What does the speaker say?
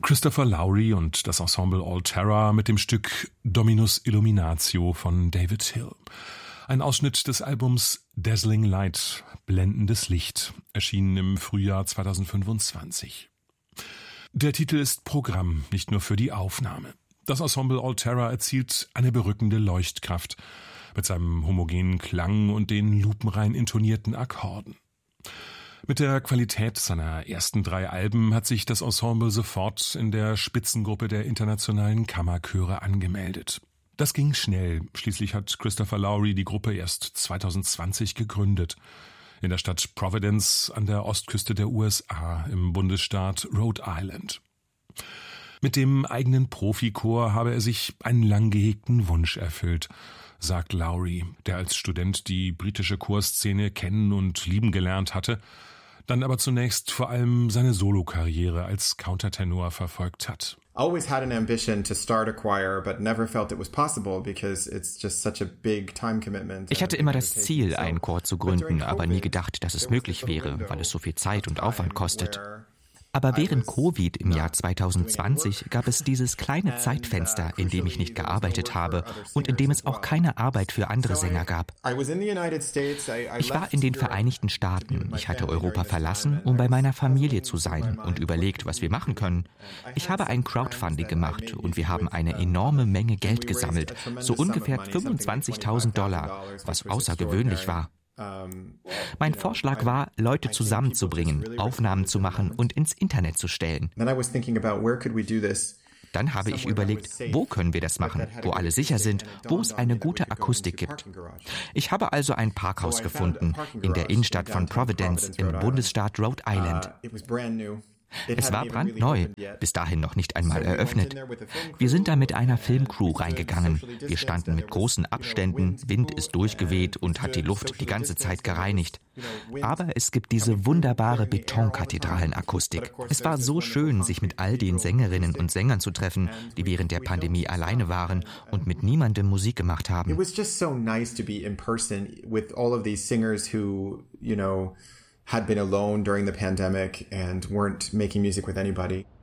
Christopher Lowry und das Ensemble Alterra mit dem Stück Dominus Illuminatio von David Hill. Ein Ausschnitt des Albums Dazzling Light, blendendes Licht, erschienen im Frühjahr 2025. Der Titel ist Programm, nicht nur für die Aufnahme. Das Ensemble Alterra erzielt eine berückende Leuchtkraft mit seinem homogenen Klang und den lupenrein intonierten Akkorden. Mit der Qualität seiner ersten 3 Alben hat sich das Ensemble sofort in der Spitzengruppe der internationalen Kammerchöre angemeldet. Das ging schnell. Schließlich hat Christopher Lowry die Gruppe erst 2020 gegründet. In der Stadt Providence an der Ostküste der USA im Bundesstaat Rhode Island. Mit dem eigenen Profichor habe er sich einen lang gehegten Wunsch erfüllt, sagt Lowry, der als Student die britische Chorszene kennen und lieben gelernt hatte, dann aber zunächst vor allem seine Solokarriere als Countertenor verfolgt hat. Always had an ambition to start a choir, but never felt it was possible because it's just such a big time commitment. Ich hatte immer das Ziel, einen Chor zu gründen, aber nie gedacht, dass es möglich wäre, weil es so viel Zeit und Aufwand kostet. Aber während Covid im Jahr 2020 gab es dieses kleine Zeitfenster, in dem ich nicht gearbeitet habe und in dem es auch keine Arbeit für andere Sänger gab. Ich war in den Vereinigten Staaten. Ich hatte Europa verlassen, um bei meiner Familie zu sein und überlegt, was wir machen können. Ich habe ein Crowdfunding gemacht und wir haben eine enorme Menge Geld gesammelt, so ungefähr $25.000, was außergewöhnlich war. Mein Vorschlag war, Leute zusammenzubringen, Aufnahmen zu machen und ins Internet zu stellen. Dann habe ich überlegt, wo können wir das machen, wo alle sicher sind, wo es eine gute Akustik gibt. Ich habe also ein Parkhaus gefunden, in der Innenstadt von Providence im Bundesstaat Rhode Island. Es war brandneu, bis dahin noch nicht einmal eröffnet. Wir sind da mit einer Filmcrew reingegangen. Wir standen mit großen Abständen, Wind ist durchgeweht und hat die Luft die ganze Zeit gereinigt. Aber es gibt diese wunderbare Betonkathedralenakustik. Es war so schön, sich mit all den Sängerinnen und Sängern zu treffen, die während der Pandemie alleine waren und mit niemandem Musik gemacht haben. It was just so nice to be in person with all of these singers who, had been alone during the pandemic and weren't making music with anybody.